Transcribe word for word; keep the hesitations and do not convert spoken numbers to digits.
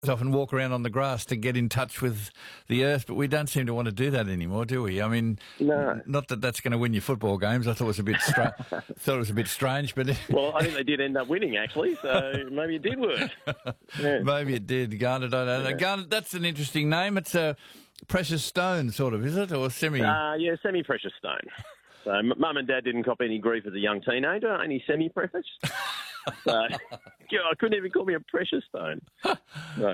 often walk around on the grass to get in touch with the earth, but we don't seem to want to do that anymore, do we? I mean, No. not that that's going to win you football games. I thought it was a bit stra- thought it was a bit strange, but Well, I think they did end up winning, actually, so maybe it did work. Yeah. maybe it did. Garnet, I don't know. Yeah. Garnet, that's an interesting name. It's a precious stone, sort of, is it, or semi? Uh, yeah, semi-precious stone. So m- mum and dad didn't cop any grief as a young teenager, only semi-precious. So, yeah, I couldn't even call me a precious stone. So,